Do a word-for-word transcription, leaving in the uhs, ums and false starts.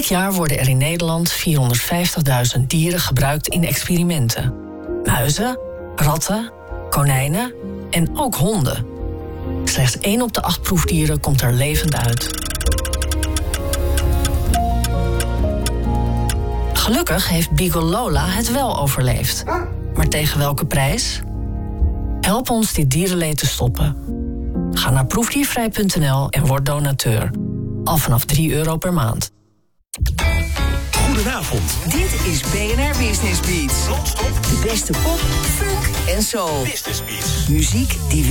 Elk jaar worden er in Nederland vierhonderdvijftigduizend dieren gebruikt in experimenten. Muizen, ratten, konijnen en ook honden. Slechts één op de acht proefdieren komt er levend uit. Gelukkig heeft Beagle Lola het wel overleefd. Maar tegen welke prijs? Help ons dit dierenleed te stoppen. Ga naar proefdiervrij punt n l en word donateur. Al vanaf drie euro per maand. Goedenavond. Dit is B N R Business Beats. Non-stop De beste pop, funk en soul. Business Beats. Muziek die